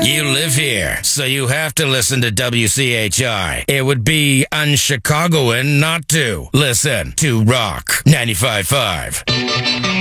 You live here, so you have to listen to WCHI. It would be un-Chicagoan not to. Listen to Rock 95.5.